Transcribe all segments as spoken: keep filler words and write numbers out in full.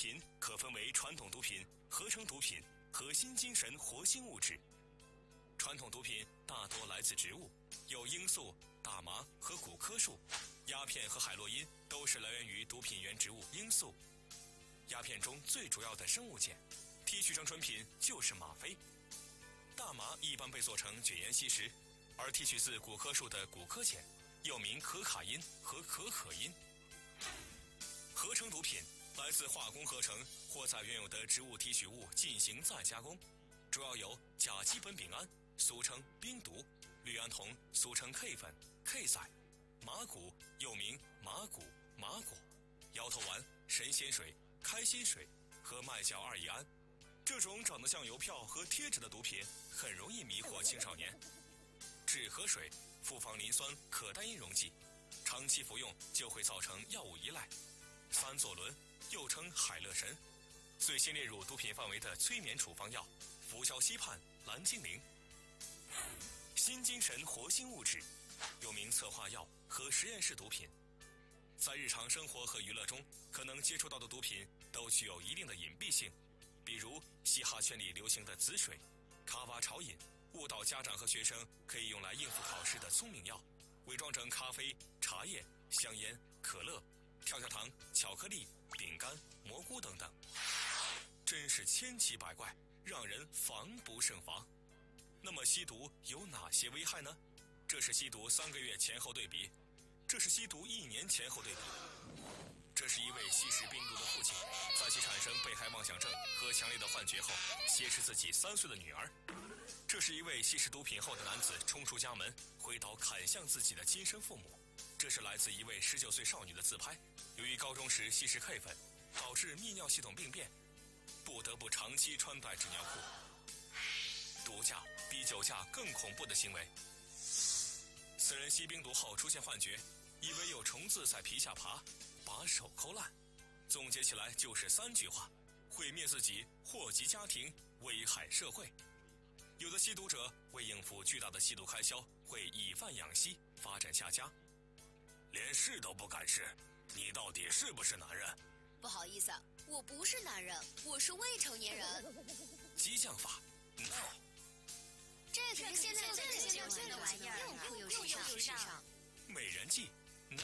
品可分为传统毒品、合成毒品和新精神活性物质。传统毒品大多来自植物，有罂粟、大麻和古柯树，鸦片和海洛因都是来源于毒品原植物罂粟。鸦片中最主要的生物碱，提取成纯品就是吗啡。大麻一般被做成卷烟吸食，而提取自古柯树的古柯碱又名可卡因和可可因。合成毒品来自化工合成或在原有的植物提取物进行再加工，主要有甲基苯丙胺，俗称冰毒；氯胺酮，俗称 K 粉、K 仔；麻古又名麻古、麻果；摇头丸、神仙水、开心水和麦角二乙胺。这种长得像邮票和贴纸的毒品很容易迷惑青少年。枳和水富放磷酸可待因溶剂，长期服用就会造成药物依赖。三唑仑又称海乐神，最新列入毒品范围的催眠处方药氟硝西泮、蓝精灵。新精神活性物质又名策划药和实验室毒品，在日常生活和娱乐中可能接触到的毒品都具有一定的隐蔽性，比如嘻哈圈里流行的紫水、卡瓦潮饮，误导家长和学生可以用来应付考试的聪明药，伪装成咖啡、茶叶、香烟、可乐、跳跳糖、巧克力、饼干、蘑菇等等，真是千奇百怪，让人防不胜防。那么吸毒有哪些危害呢？这是吸毒三个月前后对比，这是吸毒一年前后对比。这是一位吸食冰毒的父亲，在其产生被害妄想症和强烈的幻觉后，挟持自己三岁的女儿。这是一位吸食毒品后的男子冲出家门，挥刀砍向自己的亲生父母。这是来自一位十九岁少女的自拍，由于高中时吸食 K 粉，导致泌尿系统病变，不得不长期穿戴纸尿裤。毒驾比酒驾更恐怖的行为。此人吸冰毒后出现幻觉，以为有虫子在皮下爬，把手抠烂。总结起来就是三句话：毁灭自己，祸及家庭，危害社会。有的吸毒者为应付巨大的吸毒开销，会以贩养吸，发展下家。连试都不敢试，你到底是不是男人？ 不好意思，我不是男人，我是未成年人。 激将法 ，no。 这可是现在最流行的玩意儿，又酷又时尚。 美人计 ，no。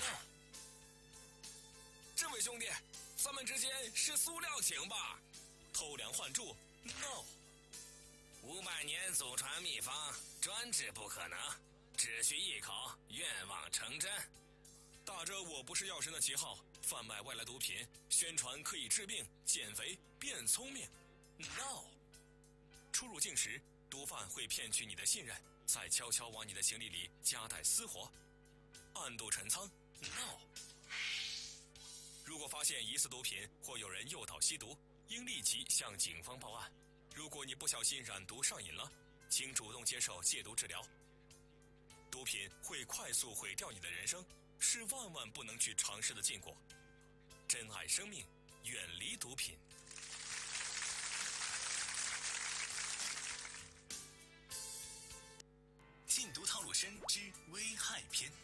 这位兄弟，咱们之间是塑料情吧？偷梁换柱 ，no。五百年祖传秘方，专治不可能，只需一口，愿望成真。打着我不是药神的旗号，贩卖外来毒品，宣传可以治病、减肥、变聪明 ，no。出入境时，毒贩会骗取你的信任，再悄悄往你的行李里夹带私货，暗度陈仓 ，no。如果发现疑似毒品或有人诱导吸毒，应立即向警方报案。如果你不小心染毒上瘾了，请主动接受戒毒治疗。毒品会快速毁掉你的人生，是万万不能去尝试的禁果。珍爱生命，远离毒品。禁毒套路深之危害篇。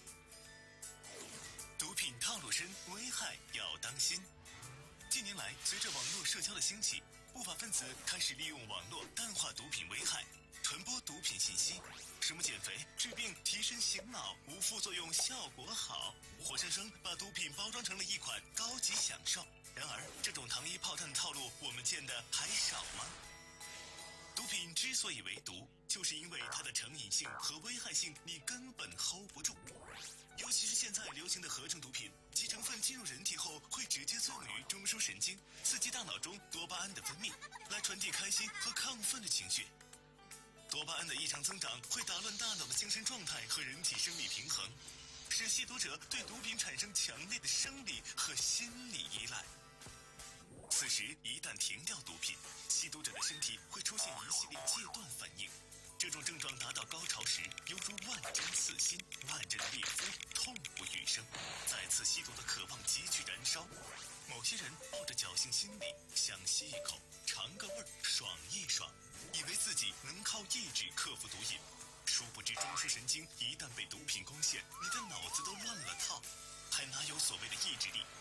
毒品套路深，危害要当心。近年来，随着网络社交的兴起，不法分子开始利用网络淡化毒品危害，传播毒品信息，什么减肥、治病、提神醒脑、无副作用、效果好，活生生把毒品包装成了一款高级享受。然而，这种糖衣炮弹的套路，我们见的还少吗？毒品之所以为毒，就是因为它的成瘾性和危害性你根本 hold 不住。尤其是现在流行的合成毒品，其成分进入人体后会直接作用于中枢神经，刺激大脑中多巴胺的分泌，来传递开心和亢奋的情绪。多巴胺的异常增长会打乱大脑的精神状态和人体生理平衡，使吸毒者对毒品产生强烈的生理和心理依赖。此时一旦停掉毒品，吸毒者的身体会出现一系列戒断反应，这种症状达到高潮时，犹如万针刺心，万阵裂肤，痛不欲生，再次吸毒的渴望急剧燃烧。某些人抱着侥幸心理，想吸一口，尝个味儿，爽一爽，以为自己能靠意志克服毒瘾。殊不知中枢神经一旦被毒品攻陷，你的脑子都乱了套，还哪有所谓的意志力？